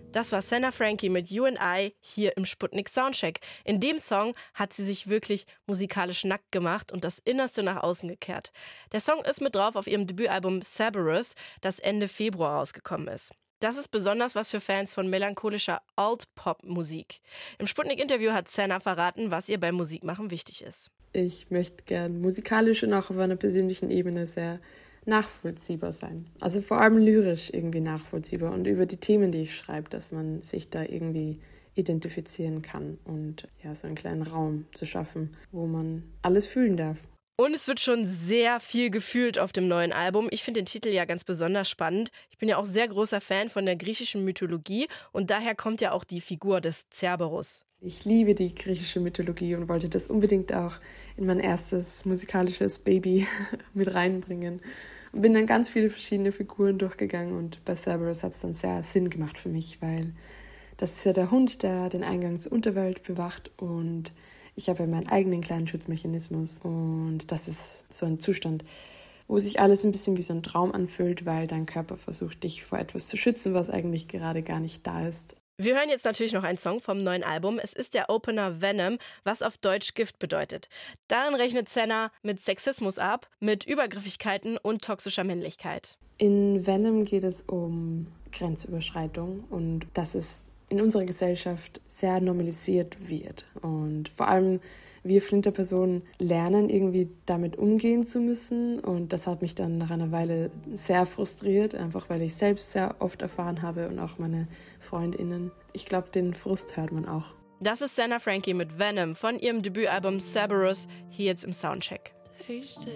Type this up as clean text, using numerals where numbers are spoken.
Das war Senna Frankie mit You and I hier im Sputnik Soundcheck. In dem Song hat sie sich wirklich musikalisch nackt gemacht und das Innerste nach außen gekehrt. Der Song ist mit drauf auf ihrem Debütalbum Cerberus, das Ende Februar rausgekommen ist. Das ist besonders was für Fans von melancholischer Alt-Pop-Musik. Im Sputnik-Interview hat Senna verraten, was ihr beim Musikmachen wichtig ist. Ich möchte gern musikalisch und auch auf einer persönlichen Ebene sehr nachvollziehbar sein. Also vor allem lyrisch irgendwie nachvollziehbar und über die Themen, die ich schreibe, dass man sich da irgendwie identifizieren kann und ja, so einen kleinen Raum zu schaffen, wo man alles fühlen darf. Und es wird schon sehr viel gefühlt auf dem neuen Album. Ich finde den Titel ja ganz besonders spannend. Ich bin ja auch sehr großer Fan von der griechischen Mythologie und daher kommt ja auch die Figur des Cerberus. Ich liebe die griechische Mythologie und wollte das unbedingt auch in mein erstes musikalisches Baby mit reinbringen. Und bin dann ganz viele verschiedene Figuren durchgegangen und bei Cerberus hat es dann sehr Sinn gemacht für mich, weil das ist ja der Hund, der den Eingang zur Unterwelt bewacht und ich habe ja meinen eigenen kleinen Schutzmechanismus und das ist so ein Zustand, wo sich alles ein bisschen wie so ein Traum anfühlt, weil dein Körper versucht, dich vor etwas zu schützen, was eigentlich gerade gar nicht da ist. Wir hören jetzt natürlich noch einen Song vom neuen Album. Es ist der Opener Venom, was auf Deutsch Gift bedeutet. Darin rechnet Senna mit Sexismus ab, mit Übergriffigkeiten und toxischer Männlichkeit. In Venom geht es um Grenzüberschreitung und dass es in unserer Gesellschaft sehr normalisiert wird. Und vor allem wir Flinterpersonen lernen irgendwie damit umgehen zu müssen und das hat mich dann nach einer Weile sehr frustriert, einfach weil ich selbst sehr oft erfahren habe und auch meine FreundInnen. Ich glaube, den Frust hört man auch. Das ist Senna Frankie mit Venom von ihrem Debütalbum Cerberus, hier jetzt im Soundcheck. They say